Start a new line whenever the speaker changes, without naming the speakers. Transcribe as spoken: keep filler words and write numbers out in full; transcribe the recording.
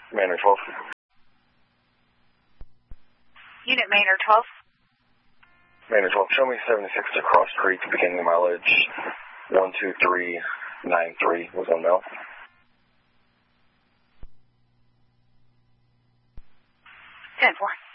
Manor twelve.
Unit Manor twelve.
Manor twelve, show me seventy-six to Cross Creek, beginning mileage one two three nine three was on mail.
ten four.